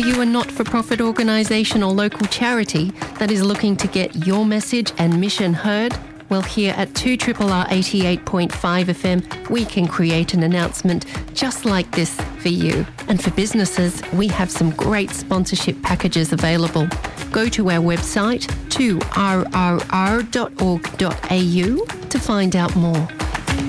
you a not-for-profit organisation or local charity that is looking to get your message and mission heard? Well, here at 2RRR 88.5 FM, we can create an announcement just like this for you. And for businesses, we have some great sponsorship packages available. Go to our website, 2rrr.org.au, to find out more.